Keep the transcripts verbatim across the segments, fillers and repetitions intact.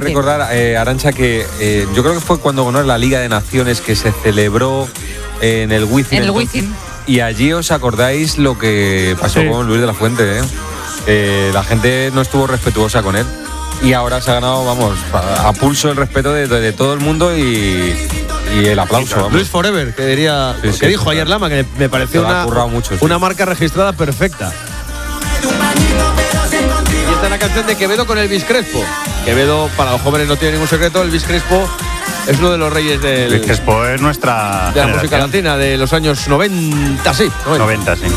recordar, eh, Arantxa, que eh, yo creo que fue cuando ganó la Liga de Naciones que se celebró en el Wizzing. En el Wizzing. Y allí os acordáis lo que pasó sí. con Luis de la Fuente, ¿eh? Eh, la gente no estuvo respetuosa con él. Y ahora se ha ganado, vamos, a, a pulso el respeto de, de, de todo el mundo y, y el aplauso. Vamos. Luis Forever, que diría, sí, sí, que dijo sí, ayer Lama, que me pareció una, mucho, sí. una marca registrada perfecta. Y esta es la canción de Quevedo con Elvis Crespo. Quevedo, para los jóvenes no tiene ningún secreto, Elvis Crespo es uno de los reyes del... Elvis Crespo es nuestra de la música latina de los años noventa, sí. noventa, sí.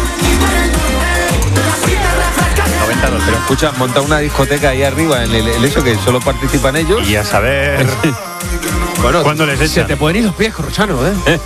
Pero escucha, monta una discoteca ahí arriba en el, el eso que solo participan ellos. Y a saber bueno, cuándo les echan. Se te pueden ir los pies, Corrochano, ¿eh?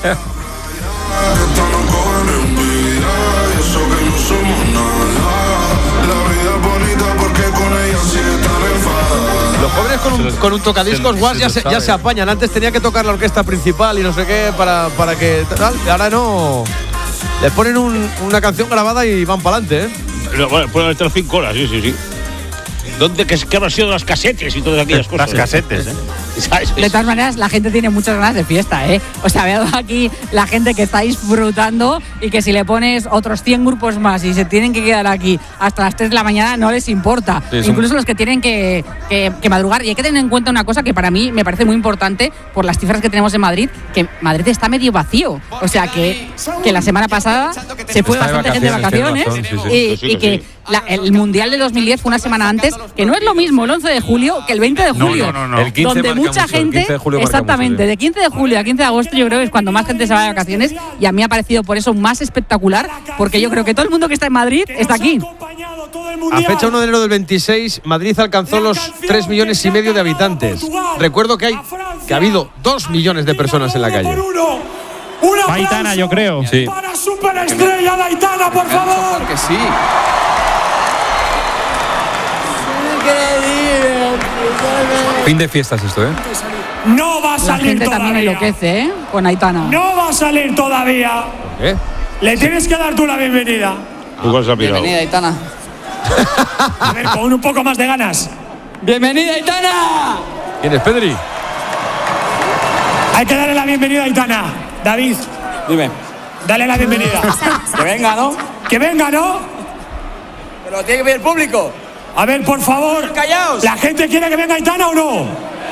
Los jóvenes con un, con un tocadiscos guas ya, se, ya se apañan. Antes tenía que tocar la orquesta principal y no sé qué para, para que tal. Ahora no. Les ponen un, una canción grabada y van para adelante, ¿eh? Bueno, pueden estar cinco horas, sí, sí, sí. ¿Dónde que, que habrán sido las casetes y todas aquellas cosas? Las casetes, ¿eh? ¿Sabes? De todas maneras, la gente tiene muchas ganas de fiesta, ¿eh? O sea, veo aquí la gente que está disfrutando y que si le pones otros cien grupos más y se tienen que quedar aquí hasta las tres de la mañana no les importa. Sí, incluso son... los que tienen que, que, que madrugar. Y hay que tener en cuenta una cosa que para mí me parece muy importante por las cifras que tenemos en Madrid, que Madrid está medio vacío. O sea, que, que la semana pasada se fue bastante gente de vacaciones razón, sí, sí. y, sí, y que la, el Mundial de dos mil diez fue una semana antes, que no es lo mismo el once de julio que el veinte de julio. No, no, no, no. El quince donde mucha mucho, gente, de exactamente, mucho, sí. de quince de julio a quince de agosto yo creo que es cuando más gente se va de vacaciones y a mí ha parecido por eso más espectacular, porque yo creo que todo el mundo que está en Madrid está aquí. A fecha uno de enero del veintiséis, Madrid alcanzó los tres millones y medio de habitantes. Recuerdo que hay que ha habido dos millones de personas en la calle. Una Aitana, yo creo. Sí. Para superestrella de Aitana, por favor. Que sí. Fin de fiestas esto, ¿eh? No va a salir La gente todavía. también enloquece, ¿eh? Con Aitana. No va a salir todavía. ¿Por qué? Le tienes que dar tú la bienvenida. Igual se ha pirado. Bienvenida, Aitana. A ver, con un poco más de ganas. ¡Bienvenida, Aitana! ¿Quién es, Pedri? Hay que darle la bienvenida a Aitana. David, Dime. dale la bienvenida. Que venga, ¿no? Que venga, ¿no? Pero tiene que ver el público. A ver, por favor. Callaos. ¿La gente quiere que venga Aitana o no?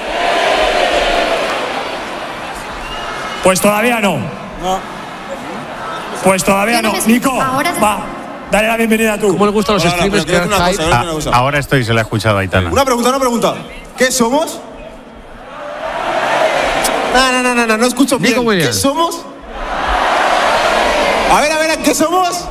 Pues todavía no. No. Pues todavía no. Nico, va. Dale la bienvenida tú. ¿Cómo le gustan los Hola, hola, streamers? pero te voy a decir una cosa, Ah, una cosa. ahora estoy, se le ha escuchado a Aitana. Una pregunta, una pregunta. ¿Qué somos? No, no, no, no, no, no escucho bien. Nico Williams. ¿Qué somos? A ver, a ver, ¿qué somos?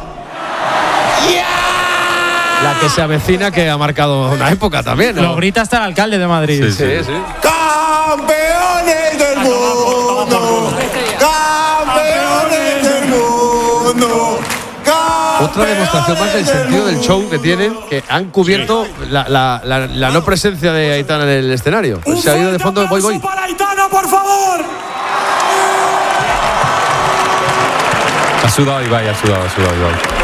La que se avecina, que ha marcado una época también, ¿no? Lo grita hasta el alcalde de Madrid. Sí, sí, sí. ¡Campeones del mundo! ¡Campeones del mundo! Otra demostración más del sentido del show que tienen, que han cubierto sí. la, la, la, la no presencia de Aitana en el escenario. Pues se ha ido de fondo, voy, voy. Para Aitana, por favor. Ha sudado Ibai, ha sudado, ha sudado Ibai.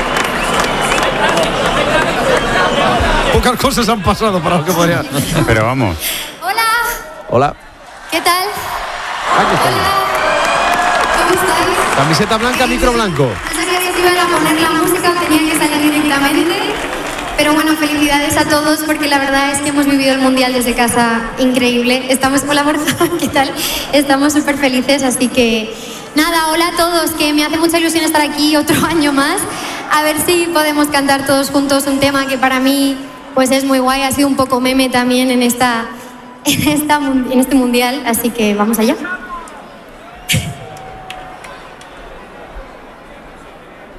Pocas cosas han pasado para lo que podría. Pero vamos. Hola. Hola. ¿Qué tal? Aquí estamos. Hola. ¿Cómo estáis? Camiseta blanca, micro blanco. No sabía si iban a poner la música o tenía que salir directamente. Pero bueno, felicidades a todos porque la verdad es que hemos vivido el Mundial desde casa increíble. Estamos con la Borja, ¿qué tal? Estamos súper felices, así que nada, hola a todos, que me hace mucha ilusión estar aquí otro año más. A ver si podemos cantar todos juntos un tema que para mí pues es muy guay, ha sido un poco meme también en, esta, en, esta, en este Mundial, así que vamos allá.